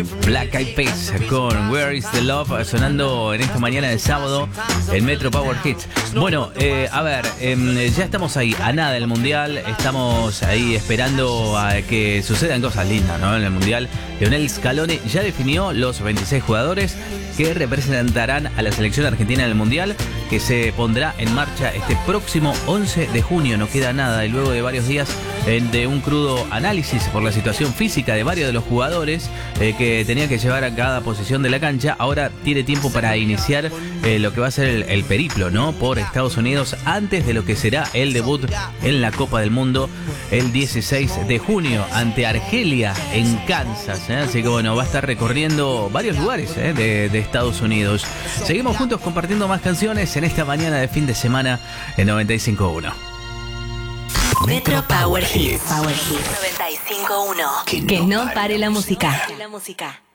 Black Eyed Peas con Where is the Love sonando en esta mañana de sábado en Metro Power Hits. Bueno, ya estamos ahí a nada del Mundial, estamos ahí esperando a que sucedan cosas lindas, ¿no? En el Mundial, Lionel Scaloni ya definió los 26 jugadores que representarán a la selección argentina en el Mundial, que se pondrá en marcha este próximo 11 de junio. No queda nada, y luego de varios días de un crudo análisis por la situación física de varios de los jugadores que tenían que llevar a cada posición de la cancha, ahora tiene tiempo para iniciar lo que va a ser el periplo, ¿no? Por Estados Unidos, antes de lo que será el debut en la Copa del Mundo el 16 de junio ante Argelia en Kansas, ¿eh? Así que bueno, va a estar recorriendo varios lugares de Estados Unidos. Seguimos juntos compartiendo más canciones en esta mañana de fin de semana en 95.1. Metro Power Hits. 95.1. Que no pare la música.